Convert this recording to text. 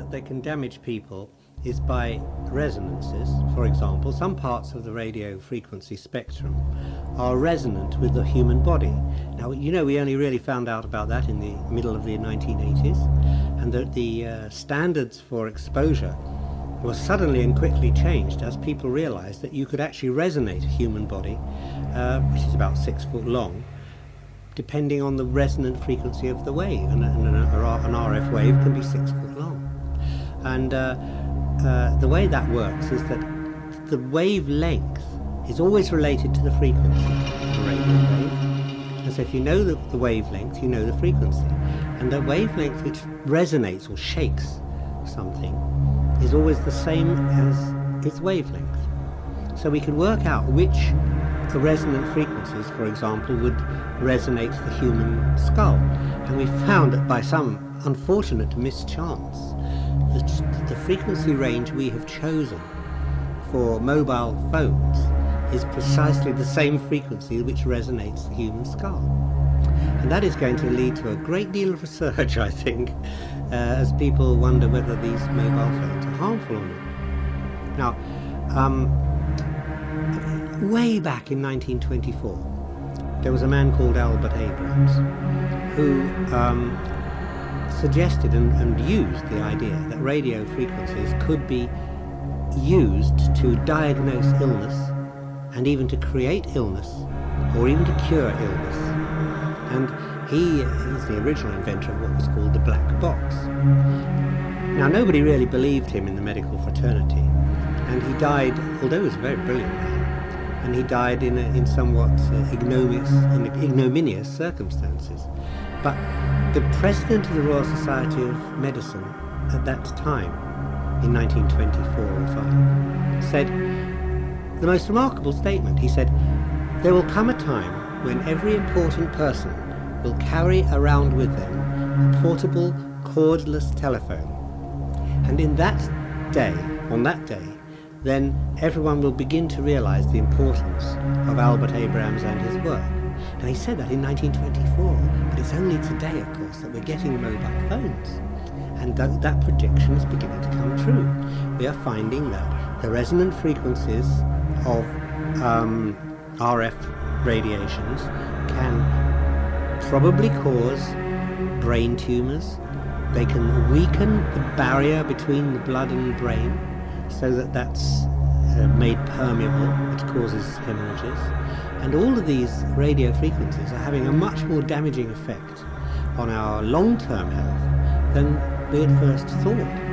that they can damage people is by resonances. For example, some parts of the radio frequency spectrum are resonant with the human body. Now, you know, we only really found out about that in the middle of the 1980s, and that the standards for exposure was suddenly and quickly changed as people realized that you could actually resonate a human body, which is about 6 foot long, depending on the resonant frequency of the wave. And an RF wave can be 6 foot long. And the way that works is that the wavelength is always related to the frequency of the radio wave. And so if you know the wavelength, you know the frequency. And the wavelength which resonates or shakes something is always the same as its wavelength. So we can work out which resonant frequencies, for example, would resonate the human skull. And we found that by some unfortunate mischance, the frequency range we have chosen for mobile phones is precisely the same frequency which resonates the human skull. And that is going to lead to a great deal of research, I think, as people wonder whether these mobile phones are harmful or not. Now, way back in 1924, there was a man called Albert Abrams who suggested and used the idea that radio frequencies could be used to diagnose illness and even to create illness or even to cure illness. And he is the original inventor of what was called the black box. Now, nobody really believed him in the medical fraternity, and he died, although he was a very brilliant man, and he died in somewhat ignominious circumstances. But the president of the Royal Society of Medicine at that time, in 1924 or 5, said the most remarkable statement. He said, "There will come a time when every important person will carry around with them a portable cordless telephone. And in that day, on that day, then everyone will begin to realize the importance of Albert Abrams and his work." Now, he said that in 1924, but it's only today, of course, that we're getting mobile phones. And that prediction is beginning to come true. We are finding that the resonant frequencies of RF radiations can probably cause brain tumors. They can weaken the barrier between the blood and the brain so that that's made permeable, which causes hemorrhages. And all of these radio frequencies are having a much more damaging effect on our long-term health than we at first thought.